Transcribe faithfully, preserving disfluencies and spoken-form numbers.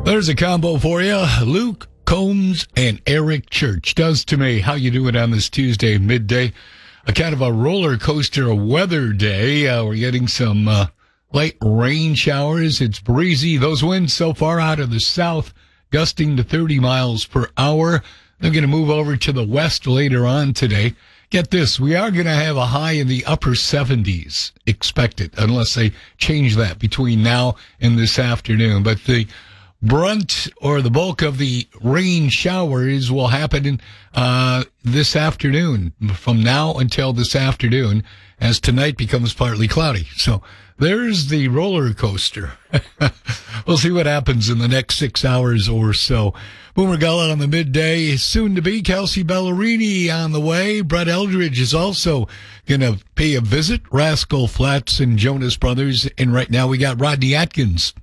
There's a combo for you. Luke Combs and Eric Church. Does to me. How you doing on this Tuesday midday? A kind of a roller coaster weather day. Uh, we're getting some uh, light rain showers. It's breezy. Those winds so far out of the south, gusting to thirty miles per hour. They're going to move over to the west later on today. Get this, we are going to have a high in the upper seventies expected, unless they change that between now and this afternoon. But the brunt or the bulk of the rain showers will happen in, uh, this afternoon, from now until this afternoon, as tonight becomes partly cloudy. So there's the roller coaster. We'll see what happens in the next six hours or so. Boomer Gullet on the midday, soon to be Kelsey Ballerini on the way. Brett Eldridge is also going to pay a visit. Rascal Flatts and Jonas Brothers. And right now we got Rodney Atkins